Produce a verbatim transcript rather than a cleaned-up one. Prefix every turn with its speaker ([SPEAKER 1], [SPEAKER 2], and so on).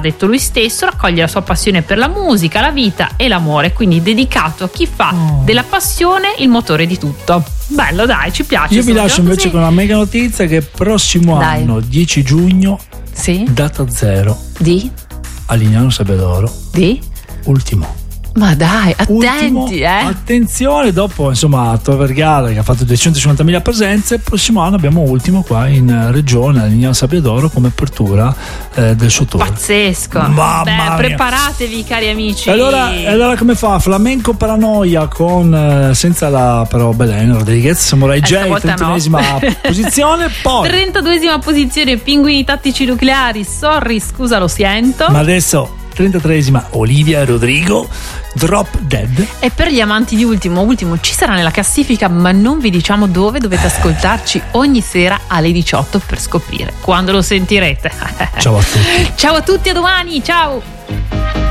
[SPEAKER 1] detto lui stesso, raccoglie la sua passione per la musica, la vita e l'amore, quindi dedicato a chi fa oh. della passione il motore di tutto. Bello, dai, ci piace.
[SPEAKER 2] Io vi lascio invece
[SPEAKER 1] così.
[SPEAKER 2] con una mega notizia che prossimo dai. anno, dieci giugno,
[SPEAKER 1] sì?
[SPEAKER 2] data zero
[SPEAKER 1] di
[SPEAKER 2] a Lignano Sabbiadoro
[SPEAKER 1] di
[SPEAKER 2] ultimo.
[SPEAKER 1] Ma dai, attenti,
[SPEAKER 2] Ultimo,
[SPEAKER 1] eh.
[SPEAKER 2] Attenzione, dopo insomma Tor Vergara che ha fatto duecentocinquantamila presenze, il prossimo anno abbiamo Ultimo qua in regione a Lignano Sabbiadoro come apertura eh, del suo tour.
[SPEAKER 1] Pazzesco.
[SPEAKER 2] Mamma
[SPEAKER 1] Beh,
[SPEAKER 2] mia.
[SPEAKER 1] preparatevi cari amici.
[SPEAKER 2] E allora, e allora come fa? Flamenco Paranoia con eh, senza la però Belen Rodriguez, Samurai
[SPEAKER 1] eh,
[SPEAKER 2] J, trentunesima no. posizione, poi
[SPEAKER 1] trentaduesima posizione Pinguini Tattici Nucleari, sorry, scusa, lo sento.
[SPEAKER 2] Ma adesso trentatreesima Olivia Rodrigo, Drop Dead.
[SPEAKER 1] E per gli amanti di Ultimo, Ultimo ci sarà nella classifica, ma non vi diciamo dove, dovete ascoltarci ogni sera alle diciotto per scoprire quando lo sentirete.
[SPEAKER 2] Ciao a tutti.
[SPEAKER 1] Ciao a tutti, a domani, ciao.